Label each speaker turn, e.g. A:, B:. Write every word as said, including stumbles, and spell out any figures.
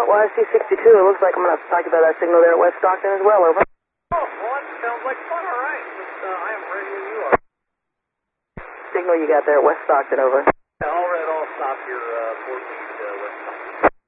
A: Y S C sixty-two, it looks like I'm going to have to talk about that signal there at West Stockton as well, over.
B: Oh, well, that sounds like fun, all right. Just, uh, I am ready when you are.
A: Signal you got there at West Stockton, over.
B: Yeah, all right, I'll stop your uh, four lead uh, West Stockton.